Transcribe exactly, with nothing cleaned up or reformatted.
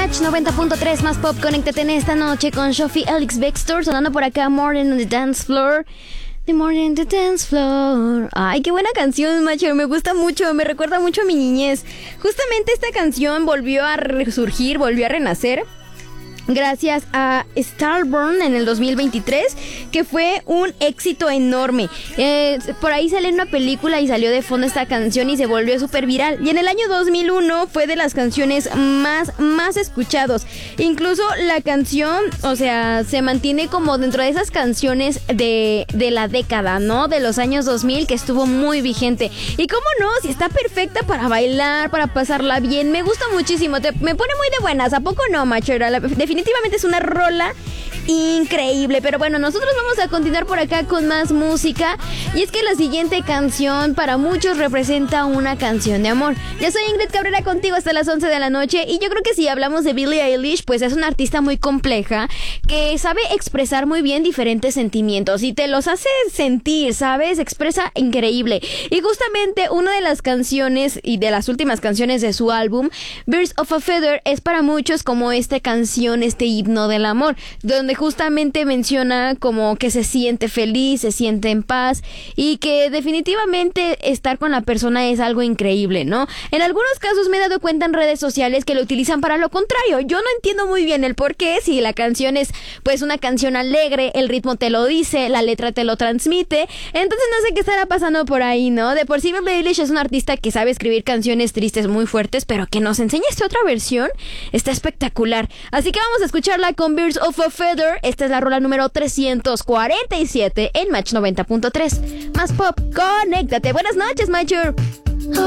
Match noventa punto tres más pop. Conéctate en esta noche con Sophie Elix Bextor, sonando por acá More on the Dance Floor. The More on the Dance Floor. Ay, qué buena canción, macho. Me gusta mucho, me recuerda mucho a mi niñez. Justamente esta canción volvió a resurgir, volvió a renacer gracias a Starborn en el dos mil veintitrés, que fue un éxito enorme. Eh, por ahí salió en una película y salió de fondo esta canción y se volvió súper viral. Y en el año dos mil uno fue de las canciones más, más escuchados. Incluso la canción, o sea, se mantiene como dentro de esas canciones de, de la década, ¿no? De los años dos mil, que estuvo muy vigente. Y cómo no, si está perfecta para bailar, para pasarla bien. Me gusta muchísimo, te, me pone muy de buenas. ¿A poco no, machera? La, definitivamente Definitivamente es una rola increíble. Pero bueno, nosotros vamos a continuar por acá con más música. Y es que la siguiente canción para muchos representa una canción de amor. Yo soy Ingrid Cabrera, contigo hasta las once de la noche. Y yo creo que si hablamos de Billie Eilish, pues es una artista muy compleja, que sabe expresar muy bien diferentes sentimientos y te los hace sentir, ¿sabes? Expresa increíble. Y justamente una de las canciones y de las últimas canciones de su álbum, Birds of a Feather, es para muchos como esta canción, este himno del amor, donde justamente menciona como que se siente feliz, se siente en paz y que definitivamente estar con la persona es algo increíble, ¿no? En algunos casos me he dado cuenta en redes sociales que lo utilizan para lo contrario. Yo no entiendo muy bien el por qué, si la canción es pues una canción alegre, el ritmo te lo dice, la letra te lo transmite, entonces no sé qué estará pasando por ahí, ¿no? De por sí Billie Eilish es una artista que sabe escribir canciones tristes muy fuertes, pero que nos enseña esta otra versión, está espectacular. Así que vamos a escucharla con Birds of a Feather. Esta es la rola número trescientos cuarenta y siete en Match noventa punto tres. Más pop, conéctate. Buenas noches, Mature.